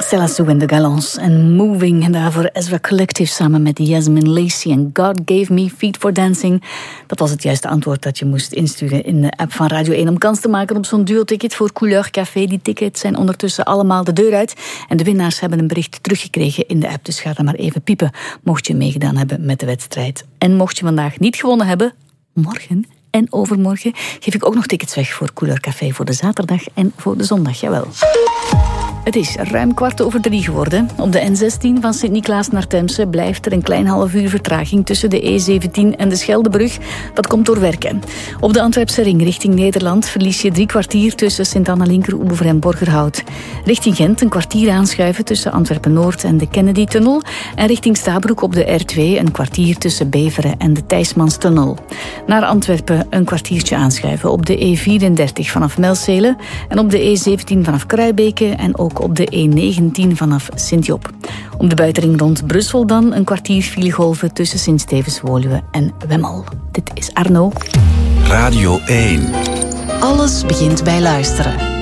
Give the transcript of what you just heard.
Stella Sue en de Galants en Moving. En daarvoor Ezra Collective samen met Yasmin Lacey en God Gave Me Feet for Dancing. Dat was het juiste antwoord dat je moest insturen in de app van Radio 1 om kans te maken op zo'n duo-ticket voor Couleur Café. Die tickets zijn ondertussen allemaal de deur uit. En de winnaars hebben een bericht teruggekregen in de app. Dus ga dan maar even piepen, mocht je meegedaan hebben met de wedstrijd. En mocht je vandaag niet gewonnen hebben, morgen en overmorgen geef ik ook nog tickets weg voor Couleur Café voor de zaterdag en voor de zondag. Jawel. Het is ruim 2:15 geworden. Op de N16 van Sint-Niklaas naar Temse blijft er een klein half uur vertraging tussen de E17 en de Scheldebrug. Dat komt door werken. Op de Antwerpse ring richting Nederland verlies je 3 kwartier tussen Sint-Anna-Linkeroever en Borgerhout. Richting Gent een kwartier aanschuiven tussen Antwerpen-Noord en de Kennedy-tunnel. En richting Stabroek op de R2 een kwartier tussen Beveren en de Thijsmanstunnel. Naar Antwerpen een kwartiertje aanschuiven op de E34 vanaf Melcelen en op de E17 vanaf Kruibeke en ook op de E19 vanaf Sint-Job. Op de buitenring rond Brussel dan een kwartier filegolven tussen Sint-Stevens-Woluwe en Wemmel. Dit is Arno. Radio 1. Alles begint bij luisteren.